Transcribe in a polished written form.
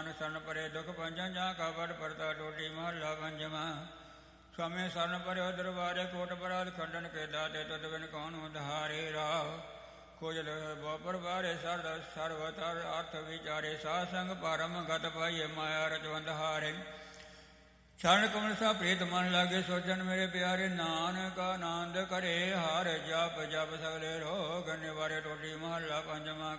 ਨਾਨਕ ਸਰਨ ਪਰੇ ਦੁਖ ਭੰਜਨ ਜਾਂ ਕਾ ਵਡ ਪਰਤਾ ਟੋਟੀ ਮਹੱਲਾ ਪੰਜਵਾਂ। ਸਵਾਮੀ ਸਰਨ ਪਰਿਓ ਦਰਬਾਰੇ ਕੋਟ ਬਰਾਦ ਖੰਡਨ ਕੇ ਦਾਤੇ ਤਦ ਬਿਨ ਕੌਣ ਉਧਾਰੇ ਰਾਹ। ਕੋਜਲ ਬਹੁ ਪਰਵਾਰੇ ਸਰਦ ਸਰਵਤਰ ਅਰਥ ਵਿਚਾਰੇ ਸਾਧ ਸੰਗ ਪਰਮ ਗਤ ਪਾਈਏ ਮਾਇਆ ਰਜਵੰਦ ਹਾਰੇ। ਸ਼ਰਨ ਕਮਲ ਸਾ ਪ੍ਰੀਤ ਮਨ ਲਾਗੇ ਸੋਚਨ ਮੇਰੇ ਪਿਆਰੇ ਨਾਨਕ ਆਨੰਦ ਕਰੇ ਹਰ ਜਪ ਜਪ ਸਗਲੇ ਰੋਗ ਨਿਵਾਰੇ ਟੋਟੀ ਮਹੱਲਾ ਪੰਜਵਾਂ।